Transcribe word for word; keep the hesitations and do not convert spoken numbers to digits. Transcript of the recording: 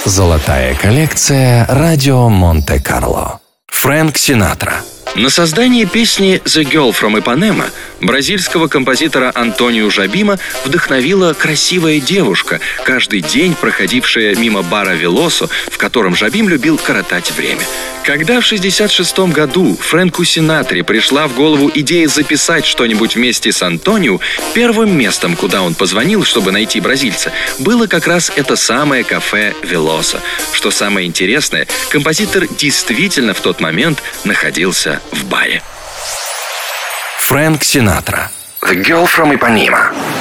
Золотая коллекция «Радио Монте-Карло». Фрэнк Синатра. На создание песни «The Girl from Ipanema» бразильского композитора Антонио Жабима вдохновила красивая девушка, каждый день проходившая мимо бара «Велосо», в котором Жабим любил коротать время. Когда в шестьдесят шестом году Фрэнку Синатре пришла в голову идея записать что-нибудь вместе с Антонио, первым местом, куда он позвонил, чтобы найти бразильца, было как раз это самое кафе «Велосо». Что самое интересное, композитор действительно в тот момент находился в баре. Фрэнк Синатра. «The Girl from Ipanema».